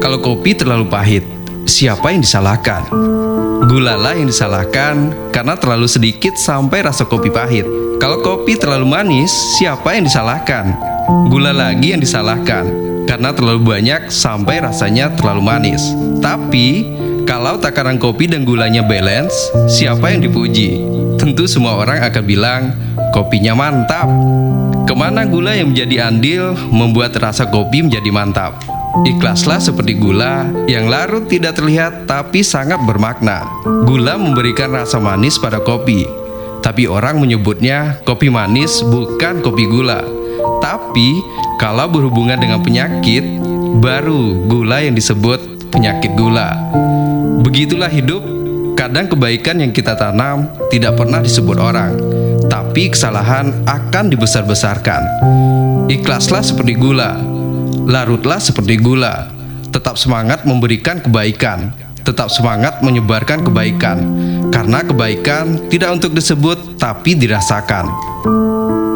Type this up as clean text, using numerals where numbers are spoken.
Kalau kopi terlalu pahit, siapa yang disalahkan? Gulalah yang disalahkan karena terlalu sedikit sampai rasa kopi pahit. Kalau kopi terlalu manis, siapa yang disalahkan? Gula lagi yang disalahkan karena terlalu banyak sampai rasanya terlalu manis. Tapi kalau takaran kopi dan gulanya balance, siapa yang dipuji? Tentu semua orang akan bilang kopinya mantap. Kemana gula yang menjadi andil membuat rasa kopi menjadi mantap? Ikhlaslah seperti gula yang larut tidak terlihat tapi sangat bermakna. Gula memberikan rasa manis pada kopi, tapi orang menyebutnya kopi manis, bukan kopi gula. Tapi kalau berhubungan dengan penyakit, baru gula yang disebut penyakit gula. Begitulah hidup. Kadang kebaikan yang kita tanam tidak pernah disebut orang, tapi kesalahan akan dibesar-besarkan. Ikhlaslah seperti gula, larutlah seperti gula. Tetap semangat memberikan kebaikan, tetap semangat menyebarkan kebaikan, karena kebaikan tidak untuk disebut tapi dirasakan.